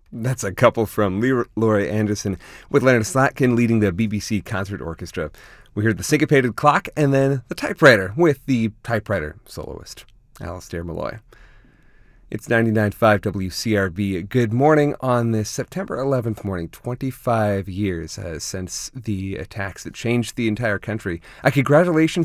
That's a couple from Leroy Anderson with Leonard Slatkin leading the BBC Concert Orchestra. We heard the syncopated clock and then the typewriter with the typewriter soloist, Alistair Malloy. It's 99.5 WCRB. Good morning on this September 11th morning. 25 years since the attacks that changed the entire country. Congratulations